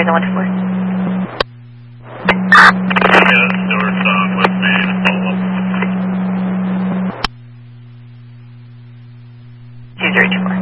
carrier the 1 to 4. Yes, Newark's on with me to follow up. 2024.